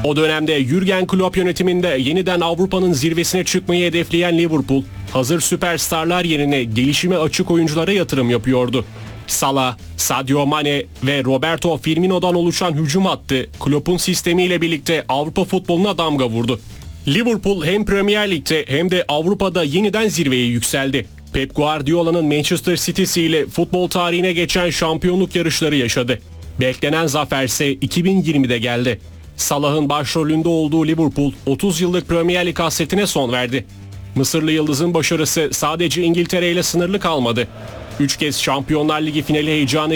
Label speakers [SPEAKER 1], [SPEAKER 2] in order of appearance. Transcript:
[SPEAKER 1] O dönemde Jürgen Klopp yönetiminde yeniden Avrupa'nın zirvesine çıkmayı hedefleyen Liverpool, hazır süperstarlar yerine gelişime açık oyunculara yatırım yapıyordu. Salah, Sadio Mane ve Roberto Firmino'dan oluşan hücum hattı Klopp'un sistemiyle birlikte Avrupa futboluna damga vurdu. Liverpool hem Premier Lig'de hem de Avrupa'da yeniden zirveye yükseldi. Pep Guardiola'nın Manchester City'si ile futbol tarihine geçen şampiyonluk yarışları yaşadı. Beklenen zaferse 2020'de geldi. Salah'ın başrolünde olduğu Liverpool 30 yıllık Premier Lig hasretine son verdi. Mısırlı yıldızın başarısı sadece İngiltere ile sınırlı kalmadı. 3 kez Şampiyonlar Ligi finali heyecanı